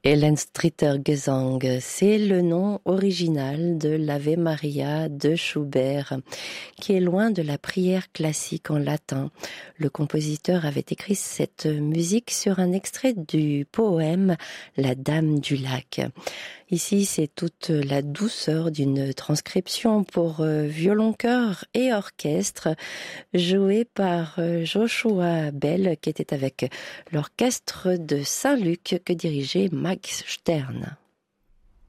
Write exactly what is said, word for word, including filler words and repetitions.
Ellenstrittergesang, c'est le nom original de l'Ave Maria de Schubert, qui est loin de la prière classique en latin. Le compositeur avait écrit cette musique sur un extrait du poème La Dame du Lac. Ici, c'est toute la douceur d'une transcription pour violon-chœur et orchestre, jouée par Joshua Bell, qui était avec l'orchestre de Saint-Luc que dirigeait Max Stern.